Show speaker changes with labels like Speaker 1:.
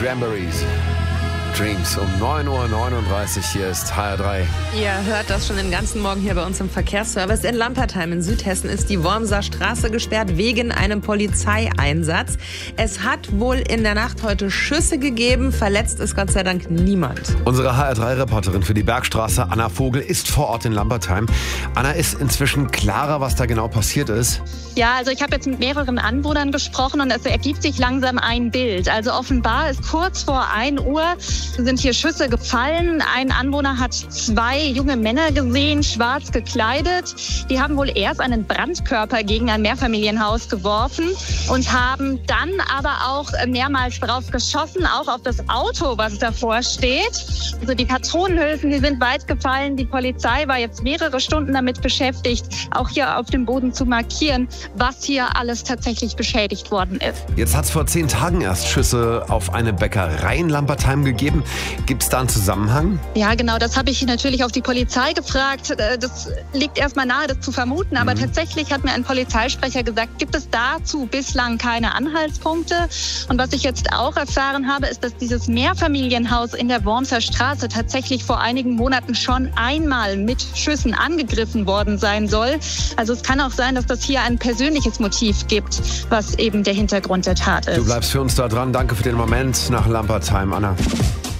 Speaker 1: Cranberries. Dreams um 9:39 Uhr. Hier ist HR3.
Speaker 2: Ihr hört das schon den ganzen Morgen hier bei uns im Verkehrsservice. In Lampertheim in Südhessen ist die Wormser Straße gesperrt wegen einem Polizeieinsatz. Es hat wohl in der Nacht heute Schüsse gegeben. Verletzt ist Gott sei Dank niemand.
Speaker 1: Unsere HR3-Reporterin für die Bergstraße, Anna Vogel, ist vor Ort in Lampertheim. Anna, ist inzwischen klarer, was da genau passiert ist?
Speaker 3: Ja, also ich habe jetzt mit mehreren Anwohnern gesprochen und es ergibt sich langsam ein Bild. Also offenbar ist kurz vor 1 Uhr sind hier Schüsse gefallen. Ein Anwohner hat 2 junge Männer gesehen, schwarz gekleidet. Die haben wohl erst einen Brandkörper gegen ein Mehrfamilienhaus geworfen und haben dann aber auch mehrmals drauf geschossen, auch auf das Auto, was davor steht. Also die Patronenhülsen, die sind weit gefallen. Die Polizei war jetzt mehrere Stunden damit beschäftigt, auch hier auf dem Boden zu markieren, was hier alles tatsächlich beschädigt worden ist.
Speaker 1: Jetzt hat es vor 10 Tagen erst Schüsse auf eine Bäckerei in Lampertheim gegeben. Gibt es da einen Zusammenhang?
Speaker 3: Ja, genau, das habe ich natürlich auf die Polizei gefragt. Das liegt erstmal nahe, das zu vermuten. Aber tatsächlich hat mir ein Polizeisprecher gesagt, gibt es dazu bislang keine Anhaltspunkte. Und was ich jetzt auch erfahren habe, ist, dass dieses Mehrfamilienhaus in der Wormser Straße tatsächlich vor einigen Monaten schon einmal mit Schüssen angegriffen worden sein soll. Also es kann auch sein, dass das hier ein persönliches Motiv gibt, was eben der Hintergrund der Tat ist.
Speaker 1: Du bleibst für uns da dran. Danke für den Moment nach Lampertheim, Anna.